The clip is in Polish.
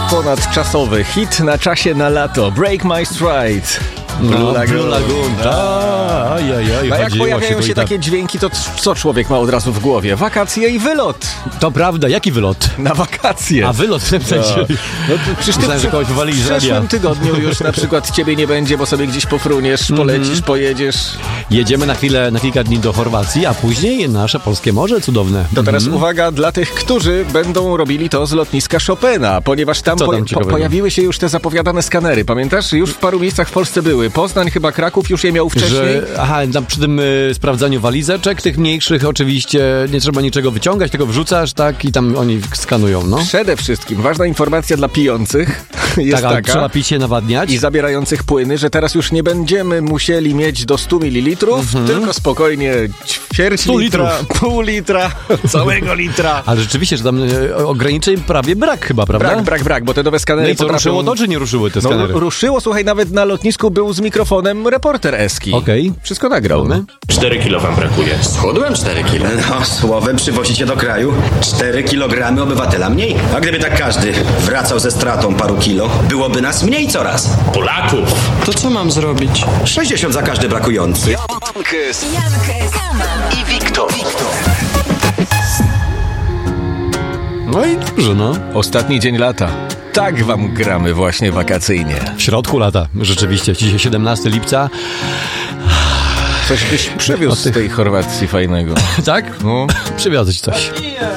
ponadczasowy hit na czasie na lato. Break My Stride. Blue Lagoon. A jak pojawiają się takie dźwięki, to co człowiek ma od razu w głowie? Wakacje i wylot. To prawda, jaki wylot? Na wakacje. A wylot w tym sensie. No, przecież myślałem, że kogoś wywalili z w radia. przyszłym tygodniu już na przykład ciebie nie będzie, bo sobie gdzieś pofruniesz, polecisz, pojedziesz. Jedziemy na kilka dni do Chorwacji, a później nasze polskie morze cudowne. To teraz uwaga dla tych, którzy będą robili to z lotniska Chopina, ponieważ tam pojawiły się już te zapowiadane skanery. Pamiętasz? Już w paru miejscach w Polsce były. Poznań, chyba Kraków już je miał wcześniej. Tam przy tym sprawdzaniu walizeczek, tych mniejszych oczywiście nie trzeba niczego wyciągać, tylko wrzucasz, tak, i tam oni skanują, no. Przede wszystkim ważna informacja dla pijących jest tak, taka. Trzeba pić się nawadniać. I zabierających płyny, że teraz już nie będziemy musieli mieć do 100 ml, tylko spokojnie ćwierć litra, pół litra, całego litra. Ale rzeczywiście, że tam ograniczeń prawie brak chyba, prawda? Brak, bo te nowe skanery no i co, ruszyło to, czy nie ruszyły te skanery? Ruszyło, słuchaj, nawet na lotnisku był z mikrofonem reporter Eski. Okej. Wszystko nagrał. 4 kilo wam brakuje. Schudłem 4 kilo. No, słowem przywozicie do kraju 4 kilogramy obywatela mniej. A gdyby tak każdy wracał ze stratą paru kilo, byłoby nas mniej coraz. Polaków. To co mam zrobić? 60 za każdy brakujący. Jankes i Wiktor. No i dobrze, no. Ostatni dzień lata. Tak wam gramy właśnie wakacyjnie. W środku lata, rzeczywiście. Dzisiaj 17 lipca. Coś byś przywiózł z tej Chorwacji fajnego. Tak? No. Przywiozę ci coś.